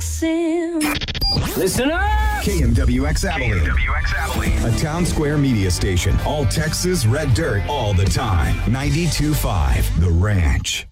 Listen up! KMWX Abilene. A town square media station. All Texas red dirt all the time. 92.5 The Ranch.